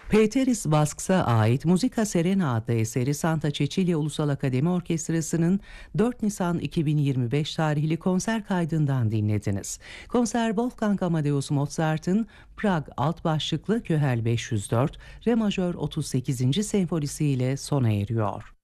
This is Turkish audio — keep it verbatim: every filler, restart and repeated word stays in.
Peteris Vasks'a ait Musica Serena adlı eseri Santa Cecilia Ulusal Akademi Orkestrası'nın dört Nisan iki bin yirmi beş tarihli konser kaydından dinlediniz. Konser Wolfgang Amadeus Mozart'ın Prag alt başlıklı Köhel beş yüz dört, Re majör otuz sekizinci senfonisi ile sona eriyor.